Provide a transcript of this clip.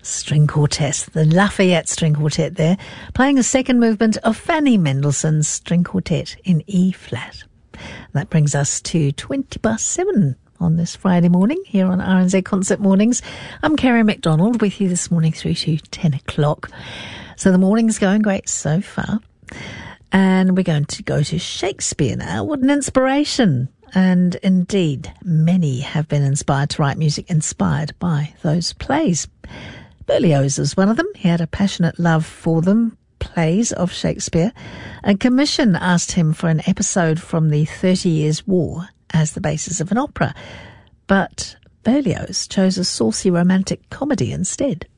String Quartet, the Lafayette String Quartet there, playing the second movement of Fanny Mendelssohn's String Quartet in E-flat. That brings us to 7:20 on this Friday morning here on RNZ Concert Mornings. I'm Kerry McDonald with you this morning through to 10 o'clock. So the morning's going great so far. And we're going to go to Shakespeare now. What an inspiration. And indeed, many have been inspired to write music inspired by those plays. Berlioz was one of them. He had a passionate love for them, plays of Shakespeare. A commission asked him for an episode from the 30 Years' War as the basis of an opera. But Berlioz chose a saucy romantic comedy instead.